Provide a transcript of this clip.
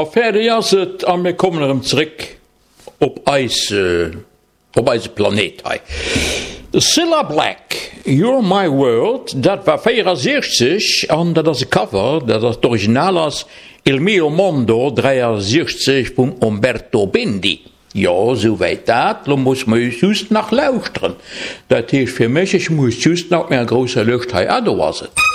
fertig is het en we komen er terug op deze planeet. Cilla Black, You're My World, dat was 64 en dat is een cover, dat is het originaal is Il Mio Mondo 63 van Umberto Bindi. Ja, zo weet dat, dan moest man juist naar luisteren. Dat heeft voor mij, je moest juist nog meer große Lucht, dat was het.